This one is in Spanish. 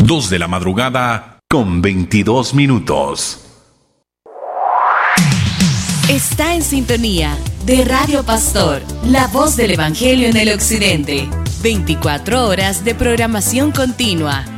2 de la madrugada con 22 minutos. Está en sintonía de Radio Pastor, la voz del Evangelio en el Occidente. 24 horas de programación continua.